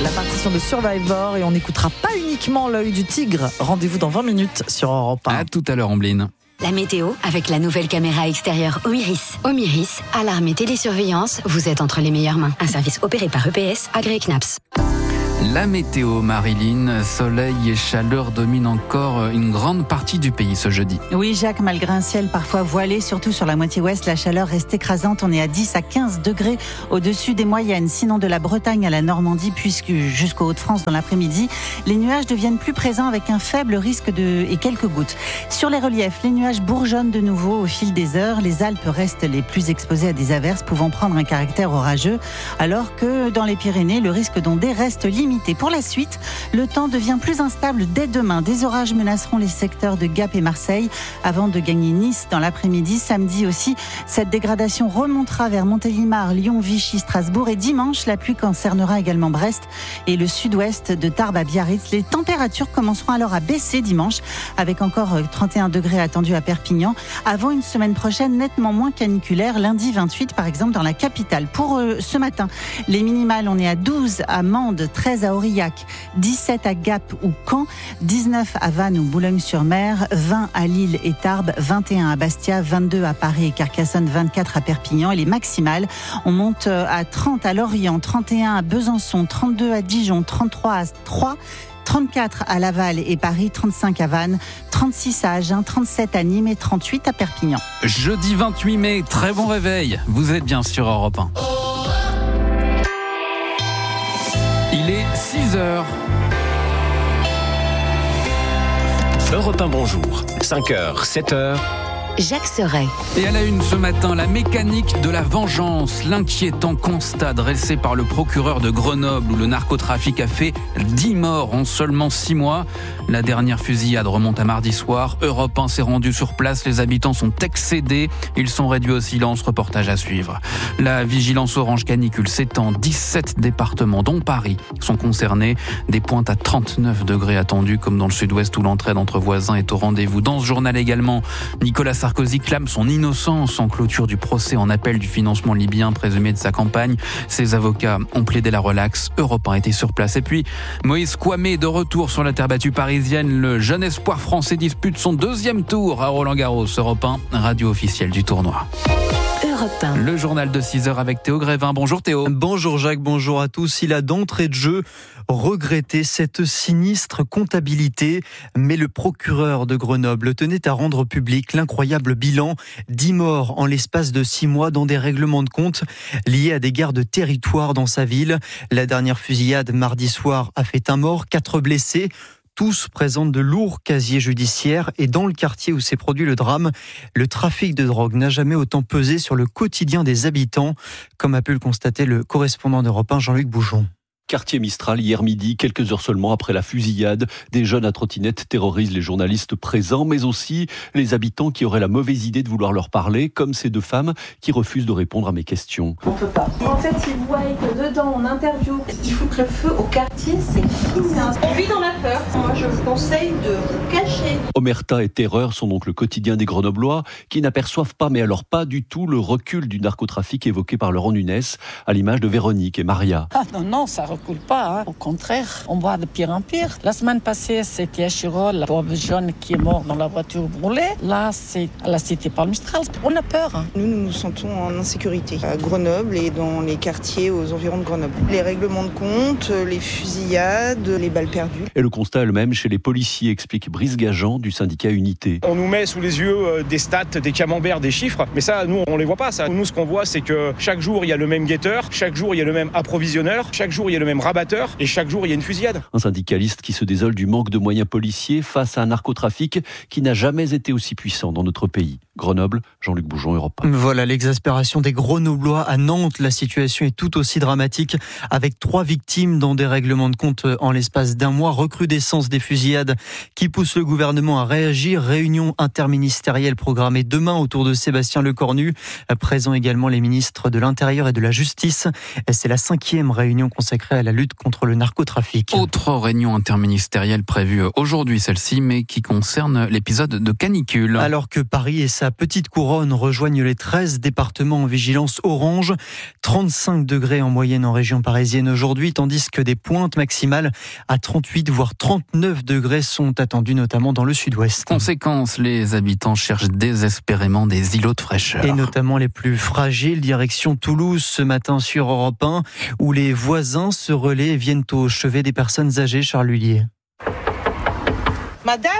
La partition de Survivor et on n'écoutera pas uniquement l'œil du tigre. Rendez-vous dans 20 minutes sur Europe 1. À tout à l'heure, Ambline. La météo avec la nouvelle caméra extérieure Omiris. Omiris, alarme et télésurveillance, vous êtes entre les meilleures mains. Un service opéré par EPS, agréé CNAPS. La météo, Marilyn, soleil et chaleur dominent encore une grande partie du pays ce jeudi. Oui, Jacques, malgré un ciel parfois voilé, surtout sur la moitié ouest, la chaleur reste écrasante. On est à 10 à 15 degrés au-dessus des moyennes. Sinon, de la Bretagne à la Normandie, puisque jusqu'aux Hauts-de-France dans l'après-midi, les nuages deviennent plus présents avec un faible risque et quelques gouttes. Sur les reliefs, les nuages bourgeonnent de nouveau au fil des heures. Les Alpes restent les plus exposées à des averses pouvant prendre un caractère orageux, alors que dans les Pyrénées, le risque d'ondée reste limité. Pour la suite, le temps devient plus instable dès demain. Des orages menaceront les secteurs de Gap et Marseille avant de gagner Nice dans l'après-midi. Samedi aussi, cette dégradation remontera vers Montélimar, Lyon, Vichy, Strasbourg. Et dimanche, la pluie concernera également Brest et le sud-ouest de Tarbes à Biarritz. Les températures commenceront alors à baisser dimanche avec encore 31 degrés attendus à Perpignan avant une semaine prochaine nettement moins caniculaire. Lundi 28 par exemple dans la capitale. Pour ce matin, les minimales, on est à 12 à Mende, 13 à Aurillac, 17 à Gap ou Caen, 19 à Vannes ou Boulogne-sur-Mer, 20 à Lille et Tarbes, 21 à Bastia, 22 à Paris et Carcassonne, 24 à Perpignan. Et les maximales, on monte à 30 à Lorient, 31 à Besançon, 32 à Dijon, 33 à Troyes, 34 à Laval et Paris, 35 à Vannes, 36 à Agen, 37 à Nîmes et 38 à Perpignan. Jeudi 28 mai, très bon réveil. Vous êtes bien sur Europe 1. Il est 6h. Europe 1, bonjour. 5h, 7h. Jacques Serret. Et à la une ce matin, la mécanique de la vengeance. L'inquiétant constat dressé par le procureur de Grenoble où le narcotrafic a fait 10 morts en seulement 6 mois. La dernière fusillade remonte à mardi soir. Europe 1 s'est rendu sur place. Les habitants sont excédés. Ils sont réduits au silence. Reportage à suivre. La vigilance orange canicule s'étend. 17 départements, dont Paris, sont concernés. Des pointes à 39 degrés attendues, comme dans le sud-ouest où l'entraide entre voisins est au rendez-vous. Dans ce journal également, Nicolas Sarkozy clame son innocence en clôture du procès en appel du financement libyen présumé de sa campagne. Ses avocats ont plaidé la relaxe. Europe 1 était sur place. Et puis, Moïse Kouamé de retour sur la terre battue parisienne. Le jeune espoir français dispute son 2e tour à Roland-Garros. Europe 1, radio officielle du tournoi. Le journal de 6h avec Théo Grévin. Bonjour Théo. Bonjour Jacques, bonjour à tous. Il a d'entrée de jeu regretté cette sinistre comptabilité, mais le procureur de Grenoble tenait à rendre public l'incroyable bilan, 10 morts en l'espace de 6 mois dans des règlements de compte liés à des guerres de territoire dans sa ville. La dernière fusillade mardi soir a fait 1 mort, 4 blessés. Tous présentent de lourds casiers judiciaires et dans le quartier où s'est produit le drame, le trafic de drogue n'a jamais autant pesé sur le quotidien des habitants, comme a pu le constater le correspondant d'Europe 1, Jean-Luc Boujon. Quartier Mistral, hier midi, quelques heures seulement après la fusillade, des jeunes à trottinette terrorisent les journalistes présents, mais aussi les habitants qui auraient la mauvaise idée de vouloir leur parler, comme ces 2 femmes qui refusent de répondre à mes questions. On peut pas. En fait, ils voient que dedans, on interview, il faut que le feu au quartier, c'est on vit dans la peur. Moi, je vous conseille de vous cacher. Omerta et Terreur sont donc le quotidien des Grenoblois qui n'aperçoivent pas, mais alors pas du tout, le recul du narcotrafic évoqué par Laurent Nunez, à l'image de Véronique et Maria. Ah non, ça recule pas. Au contraire, on voit de pire en pire. La semaine passée, c'était à Chirol, la pauvre jeune qui est morte dans la voiture brûlée. Là, c'est à la cité Palmistral. On a peur. Nous nous sentons en insécurité à Grenoble et dans les quartiers aux environs de Grenoble. Les règlements de compte, les fusillades, les balles perdues. Et le constat est le même chez les policiers, explique Brice Gajan du syndicat Unité. On nous met sous les yeux des stats, des camemberts, des chiffres, mais ça, nous, on les voit pas. Ça. Nous, ce qu'on voit, c'est que chaque jour, il y a le même guetteur, chaque jour, il y a le même approvisionneur, chaque jour, il y a le même rabatteur, et chaque jour, il y a une fusillade. Un syndicaliste qui se désole du manque de moyens policiers face à un narcotrafic qui n'a jamais été aussi puissant dans notre pays. Grenoble, Jean-Luc Boujon, Europe 1. Voilà l'exaspération des Grenoblois à Nantes. La situation est tout aussi dramatique avec 3 victimes dans des règlements de compte en l'espace d'1 mois. Recrudescence des fusillades qui pousse le gouvernement à réagir. Réunion interministérielle programmée demain autour de Sébastien Lecornu. Présent également les ministres de l'Intérieur et de la Justice. C'est la 5e réunion consacrée à la lutte contre le narcotrafic. Autre réunion interministérielle prévue aujourd'hui, celle-ci, mais qui concerne l'épisode de canicule. Alors que Paris et sa petite couronne rejoignent les 13 départements en vigilance orange, 35 degrés en moyenne en région parisienne aujourd'hui, tandis que des pointes maximales à 38 voire 39 degrés sont attendues, notamment dans le sud-ouest. Conséquence, les habitants cherchent désespérément des îlots de fraîcheur. Et notamment les plus fragiles, direction Toulouse ce matin sur Europe 1, où les voisins se relaient et viennent au chevet des personnes âgées. Charles Lullier. Madame ?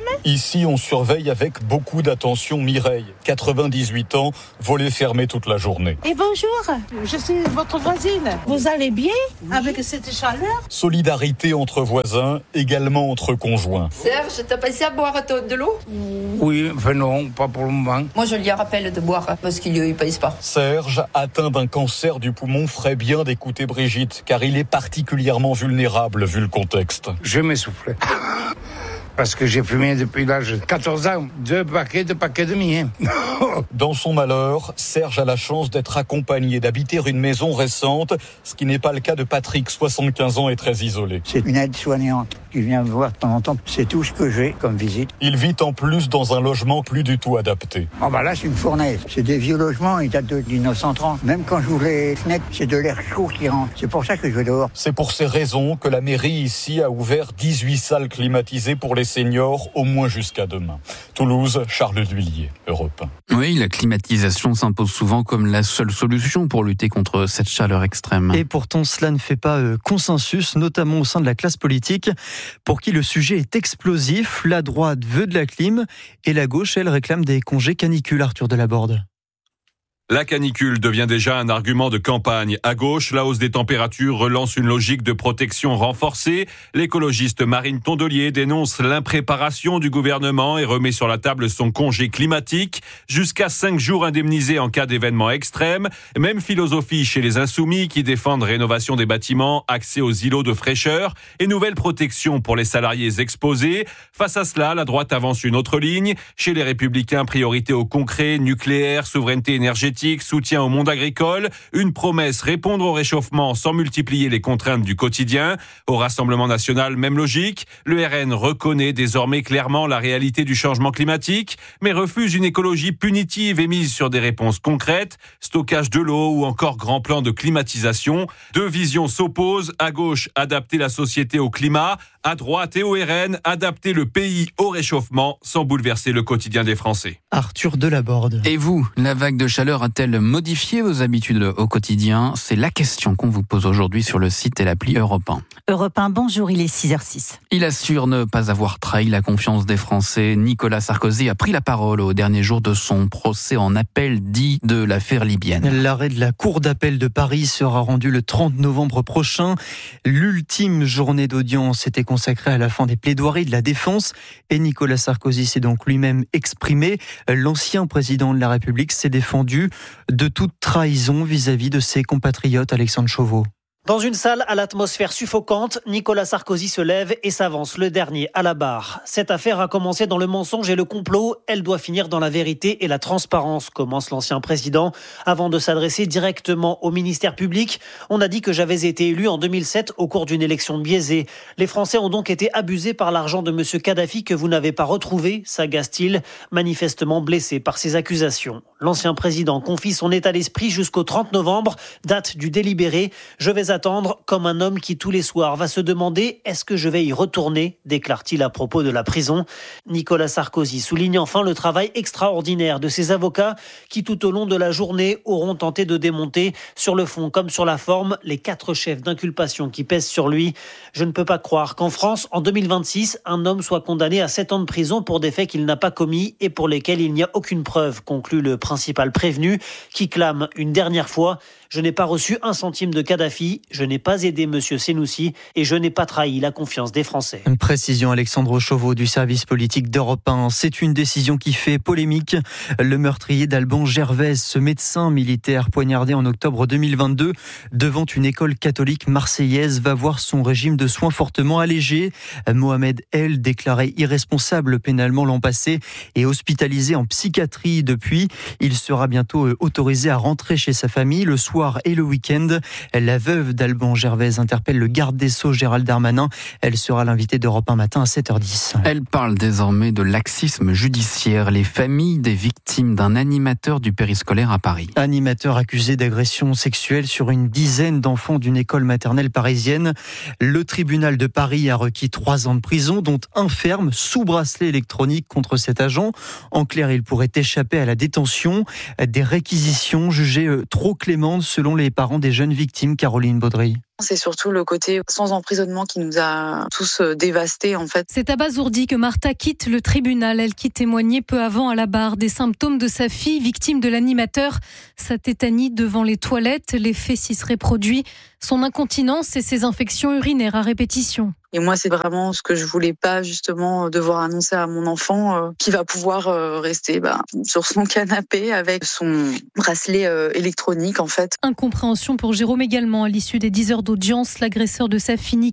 Ici, on surveille avec beaucoup d'attention Mireille, 98 ans, volet fermé toute la journée. Et bonjour, je suis votre voisine. Vous allez bien avec cette chaleur ? Solidarité entre voisins, également entre conjoints. Serge, t'as pensé à boire de l'eau ? Oui, enfin non, pas pour le moment. Moi, je lui rappelle de boire parce qu'il ne pèse pas. Serge, atteint d'un cancer du poumon, ferait bien d'écouter Brigitte, car il est particulièrement vulnérable vu le contexte. Je m'essouffle. Parce que j'ai fumé depuis l'âge de 14 ans, 2 paquets et demi. Dans son malheur, Serge a la chance d'être accompagné, d'habiter une maison récente, ce qui n'est pas le cas de Patrick, 75 ans et très isolé. C'est une aide-soignante qui vient me voir de temps en temps. C'est tout ce que j'ai comme visite. Il vit en plus dans un logement plus du tout adapté. Oh bah là, c'est une fournaise. C'est des vieux logements, ils datent de 1930. Même quand j'ouvre les fenêtres, c'est de l'air chaud qui rentre. C'est pour ça que je vais dehors. C'est pour ces raisons que la mairie ici a ouvert 18 salles climatisées pour les seniors, au moins jusqu'à demain. Toulouse, Charles Lullier, Europe 1. Oui, la climatisation s'impose souvent comme la seule solution pour lutter contre cette chaleur extrême. Et pourtant, cela ne fait pas consensus, notamment au sein de la classe politique, pour qui le sujet est explosif. La droite veut de la clim et la gauche, elle, réclame des congés canicules. Arthur Delaborde. La canicule devient déjà un argument de campagne. À gauche, la hausse des températures relance une logique de protection renforcée. L'écologiste Marine Tondelier dénonce l'impréparation du gouvernement et remet sur la table son congé climatique. Jusqu'à 5 jours indemnisés en cas d'événements extrêmes. Même philosophie chez les Insoumis qui défendent rénovation des bâtiments, accès aux îlots de fraîcheur et nouvelle protection pour les salariés exposés. Face à cela, la droite avance une autre ligne. Chez les Républicains, priorité au concret, nucléaire, souveraineté énergétique, soutien au monde agricole, une promesse, répondre au réchauffement sans multiplier les contraintes du quotidien. Au Rassemblement national, même logique. Le RN reconnaît désormais clairement la réalité du changement climatique, mais refuse une écologie punitive et mise sur des réponses concrètes, stockage de l'eau ou encore grand plan de climatisation. Deux visions s'opposent. À gauche, adapter la société au climat. À droite et au RN, adapter le pays au réchauffement sans bouleverser le quotidien des Français. Arthur Delaborde. Et vous, la vague de chaleur a-t-elle modifié vos habitudes au quotidien ? C'est la question qu'on vous pose aujourd'hui sur le site et l'appli Europe 1. Europe 1, bonjour, il est 6h06. Il assure ne pas avoir trahi la confiance des Français. Nicolas Sarkozy a pris la parole au dernier jour de son procès en appel dit de l'affaire libyenne. L'arrêt de la Cour d'appel de Paris sera rendu le 30 novembre prochain. L'ultime journée d'audience était consacrée à la fin des plaidoiries de la défense et Nicolas Sarkozy s'est donc lui-même exprimé. L'ancien président de la République s'est défendu de toute trahison vis-à-vis de ses compatriotes. Alexandre Chauveau. Dans une salle à l'atmosphère suffocante, Nicolas Sarkozy se lève et s'avance, le dernier à la barre. Cette affaire a commencé dans le mensonge et le complot. Elle doit finir dans la vérité et la transparence, commence l'ancien président. Avant de s'adresser directement au ministère public, on a dit que j'avais été élu en 2007 au cours d'une élection biaisée. Les Français ont donc été abusés par l'argent de M. Kadhafi que vous n'avez pas retrouvé, s'agace-t-il, manifestement blessé par ces accusations. L'ancien président confie son état d'esprit jusqu'au 30 novembre, date du délibéré. Je vais attendre comme un homme qui tous les soirs va se demander « Est-ce que je vais y retourner ?» déclare-t-il à propos de la prison. Nicolas Sarkozy souligne enfin le travail extraordinaire de ses avocats qui tout au long de la journée auront tenté de démonter sur le fond comme sur la forme les 4 chefs d'inculpation qui pèsent sur lui. Je ne peux pas croire qu'en France, en 2026, un homme soit condamné à 7 ans de prison pour des faits qu'il n'a pas commis et pour lesquels il n'y a aucune preuve, conclut le principal prévenu qui clame une dernière fois « Je n'ai pas reçu un centime de Kadhafi, je n'ai pas aidé M. Senoussi et je n'ai pas trahi la confiance des Français. » Une précision, Alexandre Chauveau du service politique d'Europe 1. C'est une décision qui fait polémique. Le meurtrier d'Alban Gervaise, ce médecin militaire poignardé en octobre 2022 devant une école catholique marseillaise, va voir son régime de soins fortement allégé. Mohamed El, déclaré irresponsable pénalement l'an passé et hospitalisé en psychiatrie depuis. Il sera bientôt autorisé à rentrer chez sa famille le soir et le week-end. La veuve veuve d'Alban Gervaise interpelle le garde des Sceaux Gérald Darmanin. Elle sera l'invitée d'Europe 1 matin à 7h10. Elle parle désormais de laxisme judiciaire. Les familles des victimes d'un animateur du périscolaire à Paris. Animateur accusé d'agression sexuelle sur une dizaine d'enfants d'une école maternelle parisienne. Le tribunal de Paris a requis 3 ans de prison, dont un ferme sous bracelet électronique contre cet agent. En clair, il pourrait échapper à la détention. Des réquisitions jugées trop clémentes selon les parents des jeunes victimes. Caroline Baudry. C'est surtout le côté sans emprisonnement qui nous a tous dévastés en fait. C'est abasourdi que Martha quitte le tribunal. Elle qui témoignait peu avant à la barre des symptômes de sa fille, victime de l'animateur. Sa tétanie devant les toilettes, l'effet s'y serait produit. Son incontinence et ses infections urinaires à répétition. Et moi, c'est vraiment ce que je voulais pas justement devoir annoncer à mon enfant qui va pouvoir rester sur son canapé avec son bracelet électronique en fait. Incompréhension pour Jérôme également à l'issue des 10 heures d'audience. L'agresseur de sa fille